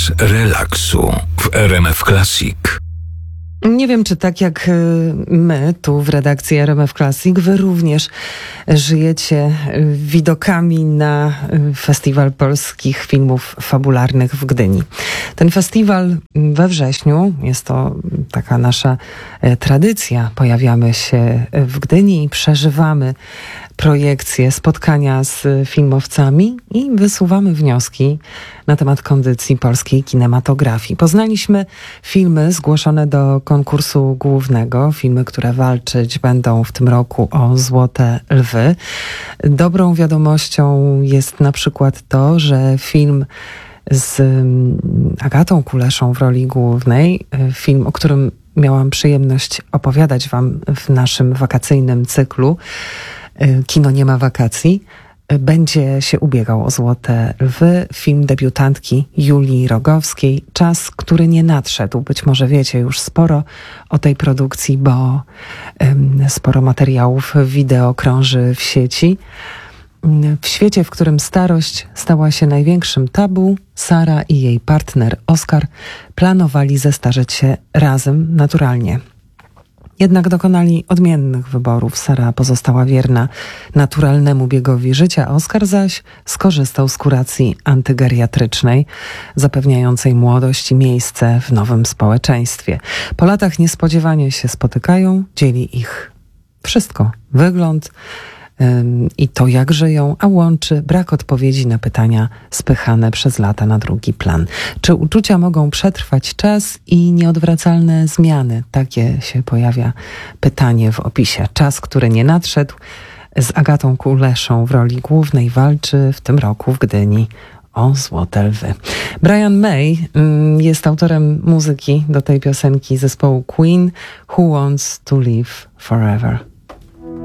Czas relaksu w RMF Classic. Nie wiem, czy tak jak my tu w redakcji RMF Classic, wy również żyjecie widokami na Festiwal Polskich Filmów Fabularnych w Gdyni. Ten festiwal we wrześniu, jest to taka nasza tradycja, pojawiamy się w Gdyni i przeżywamy projekcje, spotkania z filmowcami i wysuwamy wnioski na temat kondycji polskiej kinematografii. Poznaliśmy filmy zgłoszone do konkursu głównego, filmy, które walczyć będą w tym roku o Złote Lwy. Dobrą wiadomością jest na przykład to, że film z Agatą Kuleszą w roli głównej, film, o którym miałam przyjemność opowiadać wam w naszym wakacyjnym cyklu Kino nie ma wakacji, będzie się ubiegał o Złote Lwy. Film debiutantki Julii Rogowskiej. Czas, który nie nadszedł. Być może wiecie już sporo o tej produkcji, bo sporo materiałów wideo krąży w sieci. W świecie, w którym starość stała się największym tabu, Sara i jej partner Oskar planowali zestarzeć się razem naturalnie. Jednak dokonali odmiennych wyborów. Sara pozostała wierna naturalnemu biegowi życia, Oskar zaś skorzystał z kuracji antygeriatrycznej, zapewniającej młodość i miejsce w nowym społeczeństwie. Po latach niespodziewanie się spotykają, dzieli ich wszystko. Wygląd i to, jak żyją, a łączy brak odpowiedzi na pytania spychane przez lata na drugi plan. Czy uczucia mogą przetrwać czas i nieodwracalne zmiany? Takie się pojawia pytanie w opisie. Czas, który nie nadszedł, z Agatą Kuleszą w roli głównej walczy w tym roku w Gdyni o Złote Lwy. Brian May jest autorem muzyki do tej piosenki zespołu Queen, Who Wants to Live Forever.